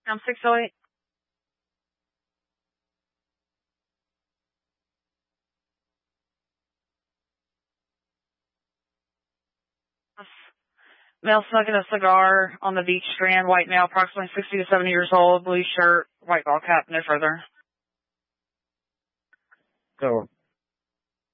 I'm 608. Male smoking a cigar on the beach strand, white male, approximately 60 to 70 years old, blue shirt, white ball cap, no further. So